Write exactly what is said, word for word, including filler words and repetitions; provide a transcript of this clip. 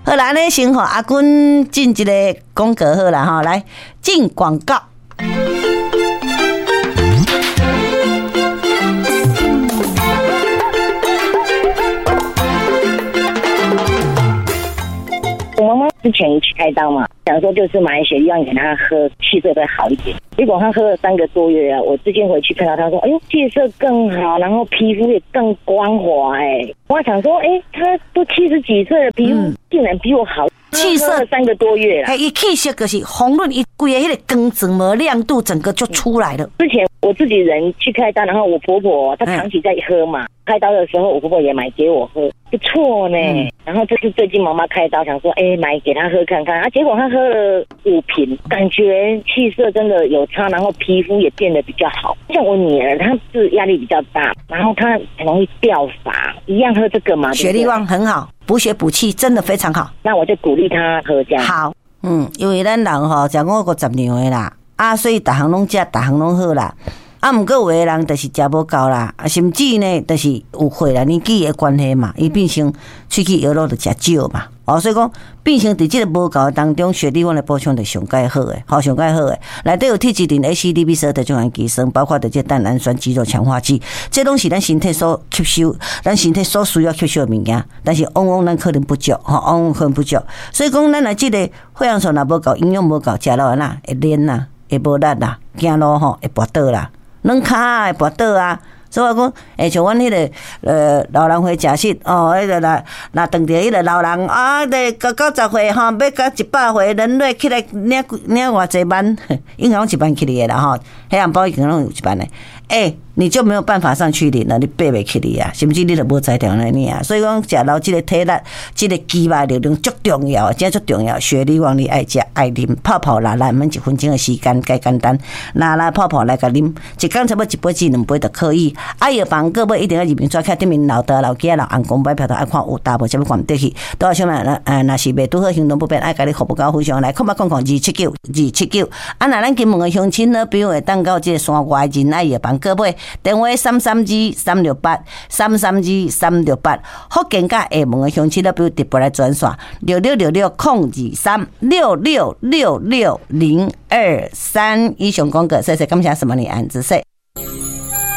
好啦，那先吼阿君进一个广告好啦吼，来进广告。 我妈妈之前去开刀嘛，想说就是买血力旺给她喝，气色会好一点。结果她喝了三个多月啊，我之前回去看到她说，哎呦，气色更好，然后皮肤也更光滑。哎、欸，我还想说，哎、欸，她都七十几岁了，皮肤竟然比我好。 气色三个多月了， 哎，伊气色就是红润，一规个迄个光泽膜亮度整个就出来了。 之前我自己人去开刀，然后我婆婆她长期在喝嘛，嗯、开刀的时候我婆婆也买给我喝，不错呢。嗯、然后这是最近妈妈开刀，想说哎买给她喝看看，啊，结果她喝了五瓶，感觉气色真的有差，然后皮肤也变得比较好。像我女儿，她是压力比较大，然后她很容易掉发，一样喝这个嘛， 血力旺很好。补血补气真的非常好， 那我就鼓励他喝这样。 好，嗯，因为咱人吼食五个十年的啦，啊，所以逐项拢食，逐项拢好啦。啊，毋过有的人就是食无够啦，啊，甚至呢，就是有岁啦年纪的关系嘛，伊变成喙齿药肉就食少嘛。哦，所以讲变成伫即个无够当中，血力旺的补充就上介好诶，好上介好诶。内底有铁质磷、A C D B 十二的种氨基酸，包括的这蛋氨酸、肌肉强化剂，这拢是咱身体所吸收，咱身体所需要吸收的物件。但是往往咱可能不足，吼，往往可能不足。所以讲，咱来即个血氧素若无够，营养无够，食落安那会黏啦，会无力啦，走路吼会跋倒啦，软骹会跋倒啊。所以我讲，诶，像阮迄个呃老人会食食哦，迄个若若当着迄个老人啊，得到九十岁吼，要到一百岁，人类起来领领偌济万，应该拢一万起嚟啦吼，黑暗包已经拢有一万嘞。诶，你就没有办法上去领了，你爬袂起嚟啊，甚至你就无才调来你啊。所以讲，食到即个体力、即个肌肉力量足重要，真足重要。血力旺你爱食爱啉，泡泡啦，来免一分钟的时间，介简单，拿来泡泡来甲啉，一工差不多一杯至两杯就可以。啊，药房个尾一定要入面抓开，对面老的老囝老阿公买票头爱看有大无，才要看得去。多少想嘛？呃，若是袂拄好行动不便，爱甲你服务到非常来，空八空空二七九二七九。啊，若咱金门的乡亲呢，比如会当到即个山外人爱药房个尾，电话三三二三六八三三二三六八。福建甲厦门的乡亲呢，比如直拨来转线六六六六空二三六六六六零二三。以上广告，谢谢感谢什么你安子谢。